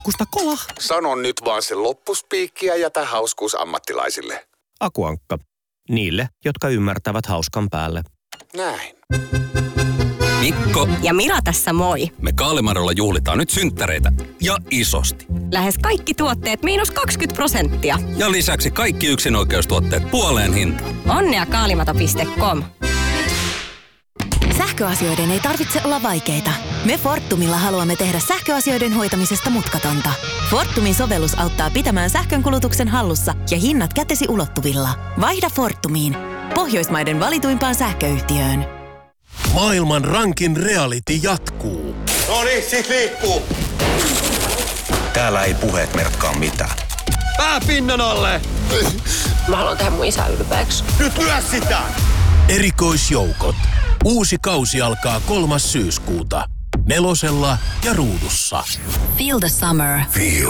Kola. Sano nyt vaan se loppuspiikki ja jätä hauskuus ammattilaisille. Aku Ankka. Niille, jotka ymmärtävät hauskan päälle. Näin. Mikko ja Mira tässä moi. Me Kaalimarolla juhlitaan nyt synttäreitä ja isosti. Lähes kaikki tuotteet -20%. Ja lisäksi kaikki yksinoikeustuotteet puoleen hintaan. Onnea kaalimato.com. Sähköasioiden ei tarvitse olla vaikeita. Me Fortumilla haluamme tehdä sähköasioiden hoitamisesta mutkatonta. Fortumin sovellus auttaa pitämään sähkönkulutuksen hallussa ja hinnat kätesi ulottuvilla. Vaihda Fortumiin. Pohjoismaiden valituimpaan sähköyhtiöön. Maailman rankin reality jatkuu. Noniin, sit liikkuu. Täällä ei puheet merkkaa mitään. Pää pinnan alle! Mä haluan tehdä mun isä ylpeäksi. Nyt lyö sitä! Erikoisjoukot. Uusi kausi alkaa 3. syyskuuta. 4 ja Ruudussa. Feel the summer. Feel